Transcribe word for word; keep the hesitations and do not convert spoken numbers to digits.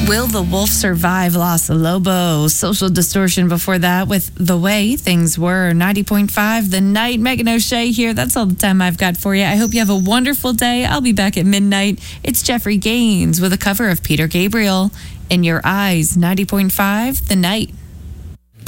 Will the Wolf Survive? Los Lobos. Social Distortion before that with The Way Things Were. ninety point five The Night. Megan O'Shea here. That's all the time I've got for you. I hope you have a wonderful day. I'll be back at midnight. It's Jeffrey Gaines with a cover of Peter Gabriel. In Your Eyes. ninety point five The Night.